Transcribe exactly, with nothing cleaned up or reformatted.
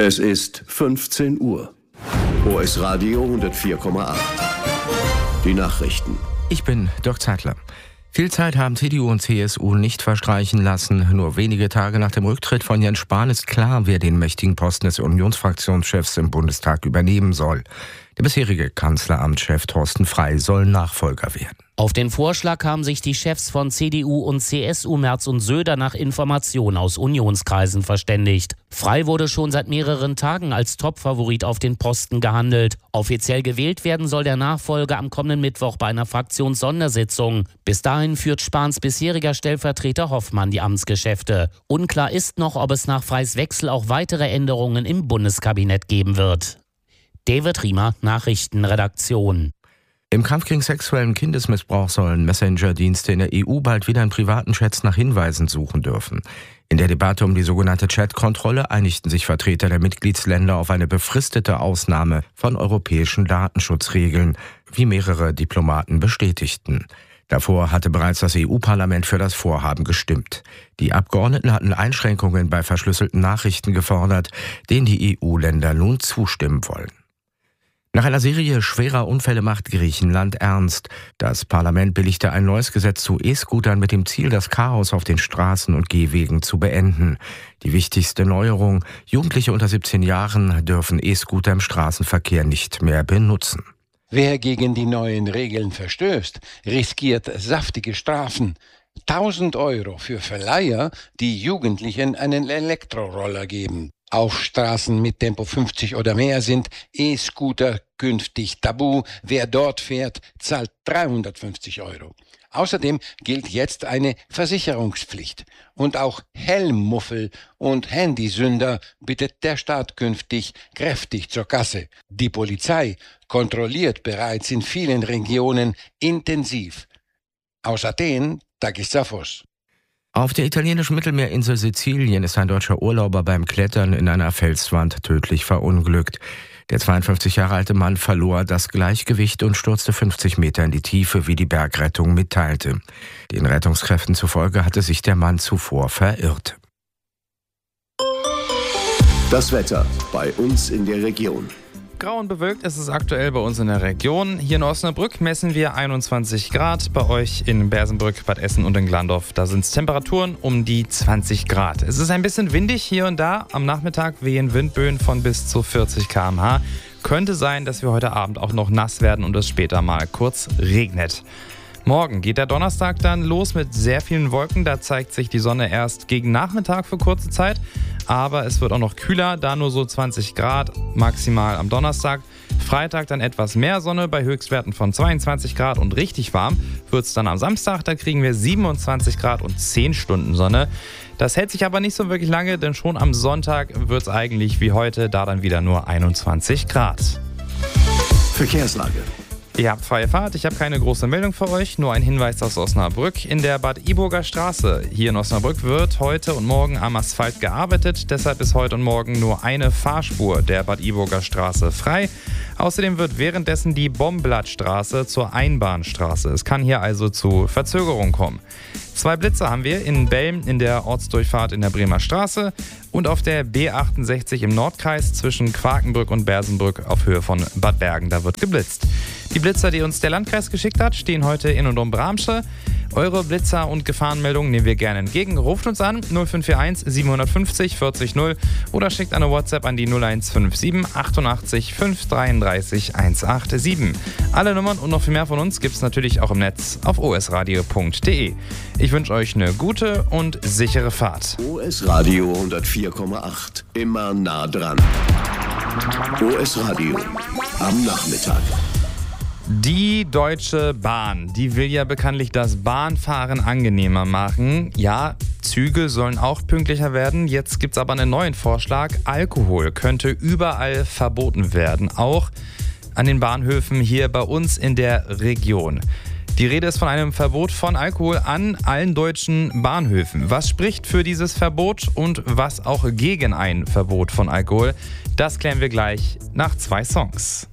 Es ist fünfzehn Uhr. O S Radio hundertvier Komma acht. Die Nachrichten. Ich bin Dirk Zeitler. Viel Zeit haben C D U und C S U nicht verstreichen lassen. Nur wenige Tage nach dem Rücktritt von Jens Spahn ist klar, wer den mächtigen Posten des Unionsfraktionschefs im Bundestag übernehmen soll. Der bisherige Kanzleramtschef Thorsten Frey soll Nachfolger werden. Auf den Vorschlag haben sich die Chefs von C D U und C S U Merz und Söder nach Informationen aus Unionskreisen verständigt. Frey wurde schon seit mehreren Tagen als Topfavorit auf den Posten gehandelt. Offiziell gewählt werden soll der Nachfolger am kommenden Mittwoch bei einer Fraktionssondersitzung. Bis dahin führt Spahns bisheriger Stellvertreter Hoffmann die Amtsgeschäfte. Unklar ist noch, ob es nach Freys Wechsel auch weitere Änderungen im Bundeskabinett geben wird. David Riemer, Nachrichtenredaktion. Im Kampf gegen sexuellen Kindesmissbrauch sollen Messenger-Dienste in der E U bald wieder in privaten Chats nach Hinweisen suchen dürfen. In der Debatte um die sogenannte Chat-Kontrolle einigten sich Vertreter der Mitgliedsländer auf eine befristete Ausnahme von europäischen Datenschutzregeln, wie mehrere Diplomaten bestätigten. Davor hatte bereits das E U-Parlament für das Vorhaben gestimmt. Die Abgeordneten hatten Einschränkungen bei verschlüsselten Nachrichten gefordert, denen die E U-Länder nun zustimmen wollen. Nach einer Serie schwerer Unfälle macht Griechenland ernst. Das Parlament billigte ein neues Gesetz zu E-Scootern mit dem Ziel, das Chaos auf den Straßen und Gehwegen zu beenden. Die wichtigste Neuerung: Jugendliche unter siebzehn Jahren dürfen E-Scooter im Straßenverkehr nicht mehr benutzen. Wer gegen die neuen Regeln verstößt, riskiert saftige Strafen. tausend Euro für Verleiher, die Jugendlichen einen Elektroroller geben. Auf Straßen mit Tempo fünfzig oder mehr sind E-Scooter künftig tabu. Wer dort fährt, zahlt dreihundertfünfzig Euro. Außerdem gilt jetzt eine Versicherungspflicht. Und auch Helmmuffel und Handysünder bittet der Staat künftig kräftig zur Kasse. Die Polizei kontrolliert bereits in vielen Regionen intensiv. Aus Athen, Takis Zaphos. Auf der italienischen Mittelmeerinsel Sizilien ist ein deutscher Urlauber beim Klettern in einer Felswand tödlich verunglückt. Der zweiundfünfzig Jahre alte Mann verlor das Gleichgewicht und stürzte fünfzig Meter in die Tiefe, wie die Bergrettung mitteilte. Den Rettungskräften zufolge hatte sich der Mann zuvor verirrt. Das Wetter bei uns in der Region. Grau und bewölkt ist es aktuell bei uns in der Region. Hier in Osnabrück messen wir einundzwanzig Grad. Bei euch in Bersenbrück, Bad Essen und in Glandorf, da sind es Temperaturen um die zwanzig Grad. Es ist ein bisschen windig hier und da. Am Nachmittag wehen Windböen von bis zu vierzig Kilometer pro Stunde. Könnte sein, dass wir heute Abend auch noch nass werden und es später mal kurz regnet. Morgen geht der Donnerstag dann los mit sehr vielen Wolken. Da zeigt sich die Sonne erst gegen Nachmittag für kurze Zeit. Aber es wird auch noch kühler, da nur so zwanzig Grad maximal am Donnerstag. Freitag dann etwas mehr Sonne bei Höchstwerten von zweiundzwanzig Grad und richtig warm wird es dann am Samstag. Da kriegen wir siebenundzwanzig Grad und zehn Stunden Sonne. Das hält sich aber nicht so wirklich lange, denn schon am Sonntag wird es eigentlich wie heute, da dann wieder nur einundzwanzig Grad. Verkehrslage. Ihr habt freie Fahrt, ich habe keine große Meldung für euch, nur ein Hinweis aus Osnabrück. In der Bad Iburger Straße hier in Osnabrück wird heute und morgen am Asphalt gearbeitet. Deshalb ist heute und morgen nur eine Fahrspur der Bad Iburger Straße frei. Außerdem wird währenddessen die Bomblattstraße zur Einbahnstraße. Es kann hier also zu Verzögerungen kommen. Zwei Blitzer haben wir in Belm in der Ortsdurchfahrt in der Bremer Straße und auf der B achtundsechzig im Nordkreis zwischen Quakenbrück und Bersenbrück auf Höhe von Bad Bergen. Da wird geblitzt. Die Blitzer, die uns der Landkreis geschickt hat, stehen heute in und um Bramsche. Eure Blitzer- und Gefahrenmeldungen nehmen wir gerne entgegen. Ruft uns an null fünf vier eins siebenhundertfünfzig vierzig null oder schickt eine WhatsApp an die null eins fünf sieben achtundachtzig fünf dreiunddreißig hundertsiebenundachtzig. Alle Nummern und noch viel mehr von uns gibt es natürlich auch im Netz auf o s radio punkt d e. Ich wünsche euch eine gute und sichere Fahrt. O S Radio hundertvier Komma acht. Immer nah dran. O S Radio am Nachmittag. Die Deutsche Bahn, die will ja bekanntlich das Bahnfahren angenehmer machen. Ja, Züge sollen auch pünktlicher werden. Jetzt gibt es aber einen neuen Vorschlag. Alkohol könnte überall verboten werden, auch an den Bahnhöfen hier bei uns in der Region. Die Rede ist von einem Verbot von Alkohol an allen deutschen Bahnhöfen. Was spricht für dieses Verbot und was auch gegen ein Verbot von Alkohol? Das klären wir gleich nach zwei Songs.